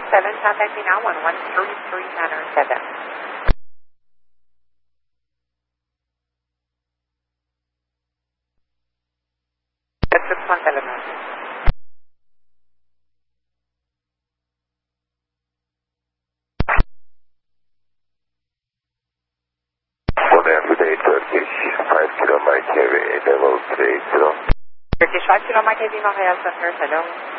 contact me now on 133 Manor 7. That's 617. Today, Turkish 5 kilo Mike Heavy, level 380. Turkish 5 kilo Mike Heavy, Mahaya Center, hello.